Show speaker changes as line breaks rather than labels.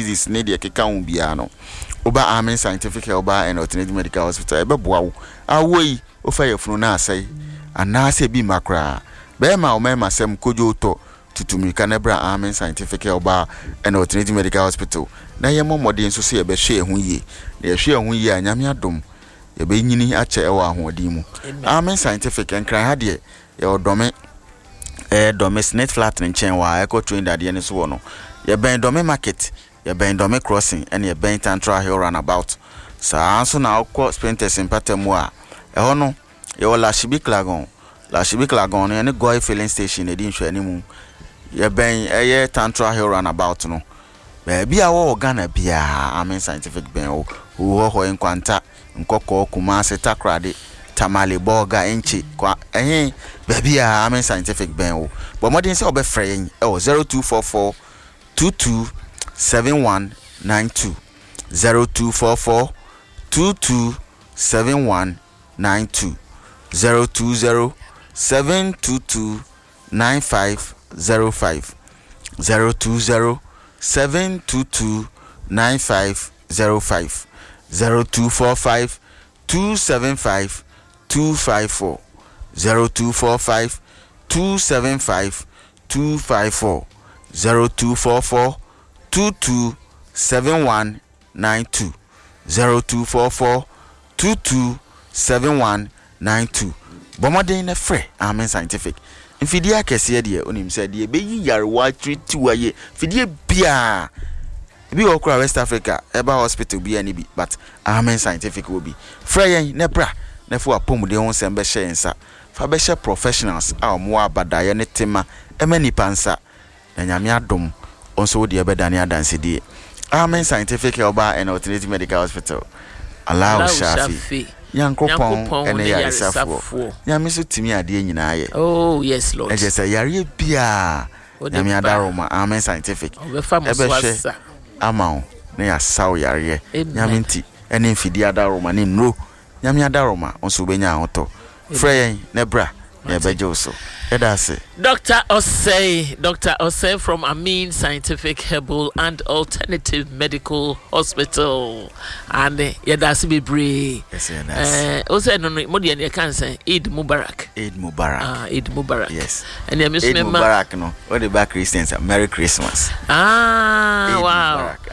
diseases ne de keka wo bia no oba Amen Scientific Oba and Alternative Medical Hospital ebe boa wo awoi ofa yefunu na asai anase bi makra be ma o mema sem kojo to tutumika na bra Amen Scientific Oba and Alternative Medical Hospital na ye momode nso se ye be hwe ehun yie na ye hwe ehun yie anyame adom ye be nyini ache ewa ahoodi mu Amen Scientific enkran ha de ye odome dome Snake Flat nchen wa Eco Train da de ne so no ye ben dome market ye ben dome crossing and ye ben Tantra Hill runabout sa so na akọ Sprinters Impatemu a eho no ye wala Shibik Lagon ne Goy filling station e di nhwe animu ye ben eye Tantra Hill runabout no be a wo Ghana bia Amen Scientific ben o ho enkwanta nkoko Kumasi Takrade Tamale Boga enchi kwa baby Amen Scientific ben o but modern say obefre yen 0244 227192 0244 227192 020 722 9505 020 722 9505 0245 275 254 0245 275 254 0244 227192 0244 227192 Bomodin na frɛ Amen Scientific Infidia kese de onim sɛ de be yi yarewa treat waye fidie bia bi okra West Africa eba hospital bi ani bi but Amen Scientific will be frɛ yen na bra na fu apomde ho sem be hye nsa fa be hye professionals a mo abadaye ne tema emani pansa na nyame adom onso de ebedane adansedi Amen Scientific Oba and Alternative Medical Hospital allow Shafi Yankopon ene yaresafo nyame so timi ade nyina ye
oh yes Lord
eje say yare bia nyame adaroma Amen Scientific ebehye amao na ya saw yare nyame nti ene mfidi adaroma ne nro nyame adaroma onso benya ahoto frey ne bra ne beje oso edase
Dr. Osei from Amen Scientific Herbal and Alternative Medical Hospital and yedase bebre Osei no mo de ne kan say Eid Mubarak
Eid Mubarak
yes and
Eid Mubarak no what the back Christians Merry Christmas
wow Mubarak.